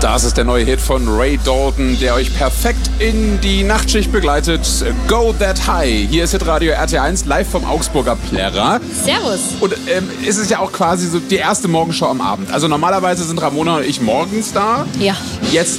Das ist der neue Hit von Ray Dalton, der euch perfekt in die Nachtschicht begleitet. Go That High. Hier ist Hitradio RT1 live vom Augsburger Plärrer. Servus. Und es ist ja auch quasi so die erste Morgenshow am Abend. Also normalerweise sind Ramona und ich morgens da. Ja. Jetzt